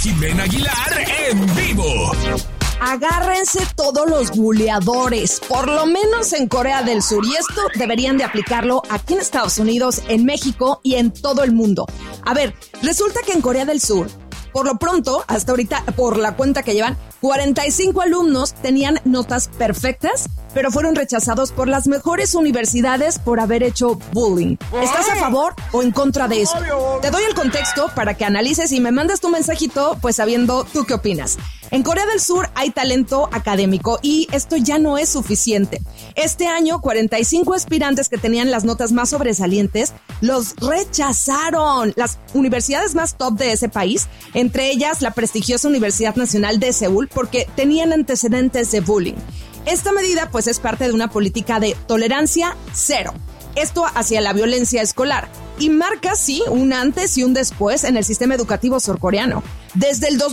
Jimena Aguilar en vivo. Agárrense todos los buleadores, por lo menos en Corea del Sur. Y esto deberían de aplicarlo aquí en Estados Unidos, en México y en todo el mundo. A ver, resulta que en Corea del Sur, por lo pronto, hasta ahorita, por la cuenta que llevan, 45 alumnos tenían notas perfectas, pero fueron rechazados por las mejores universidades por haber hecho bullying. ¿Estás a favor o en contra de esto? Te doy el contexto para que analices y me mandes tu mensajito, pues sabiendo tú qué opinas. En Corea del Sur hay talento académico y esto ya no es suficiente. Este año, 45 aspirantes que tenían las notas más sobresalientes los rechazaron. Las universidades más top de ese país, entre ellas la prestigiosa Universidad Nacional de Seúl, porque tenían antecedentes de bullying. Esta medida pues es parte de una política de tolerancia cero. Esto hacia la violencia escolar y marca, sí, un antes y un después en el sistema educativo surcoreano. Desde el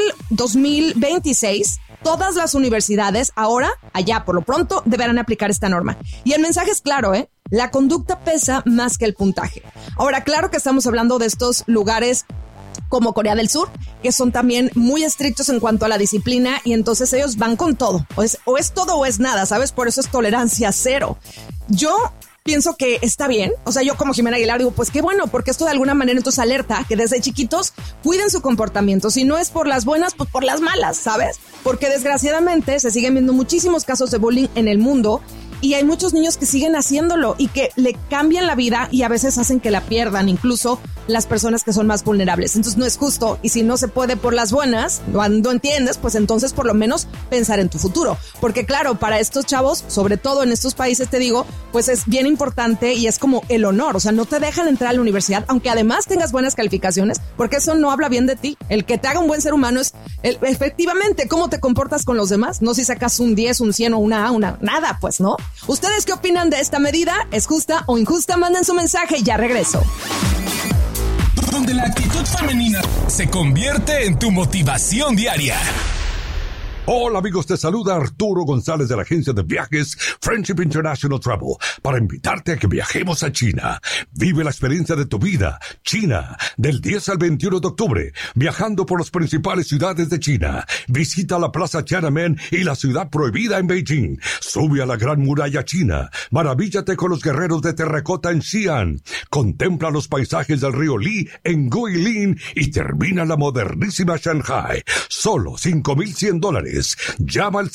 2026, todas las universidades ahora, allá por lo pronto, deberán aplicar esta norma. Y el mensaje es claro, la conducta pesa más que el puntaje. Ahora, claro que estamos hablando de estos lugares como Corea del Sur, que son también muy estrictos en cuanto a la disciplina y entonces ellos van con todo. O es todo o es nada, ¿sabes? Por eso es tolerancia cero. Yo pienso que está bien. O sea, yo como Jimena Aguilar digo, pues qué bueno, porque esto de alguna manera entonces alerta que desde chiquitos cuiden su comportamiento. Si no es por las buenas, pues por las malas, ¿sabes? Porque desgraciadamente se siguen viendo muchísimos casos de bullying en el mundo y hay muchos niños que siguen haciéndolo y que le cambian la vida y a veces hacen que la pierdan, incluso las personas que son más vulnerables. Entonces no es justo y si no se puede por las buenas, cuando entiendes, pues entonces por lo menos pensar en tu futuro. Porque claro, para estos chavos, sobre todo en estos países, te digo, pues es bien importante y es como el honor. O sea, no te dejan entrar a la universidad, aunque además tengas buenas calificaciones, porque eso no habla bien de ti. El que te haga un buen ser humano es efectivamente cómo te comportas con los demás, no si sacas un 10, un 100 o una A, nada, pues no. ¿Ustedes qué opinan de esta medida? ¿Es justa o injusta? Manden su mensaje y ya regreso. Donde la actitud femenina se convierte en tu motivación diaria. Hola amigos, te saluda Arturo González de la agencia de viajes Friendship International Travel para invitarte a que viajemos a China. Vive la experiencia de tu vida, China, del 10 al 21 de octubre, viajando por las principales ciudades de China. Visita la Plaza Tiananmen y la Ciudad Prohibida en Beijing. Sube a la Gran Muralla China. Maravíllate con los guerreros de terracota en Xi'an. Contempla los paisajes del río Li en Guilin y termina la modernísima Shanghai. Solo $5,100. Llama al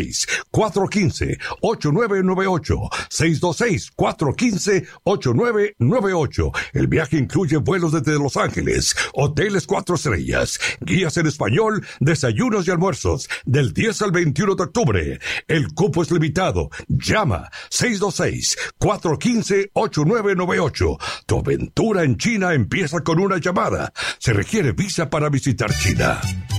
626-415-8998. 626-415-8998. El viaje incluye vuelos desde Los Ángeles, hoteles 4 estrellas, guías en español, desayunos y almuerzos, del 10 al 21 de octubre. El cupo es limitado. Llama 626-415-8998. Tu aventura en China empieza con una llamada. Se requiere visa para visitar China.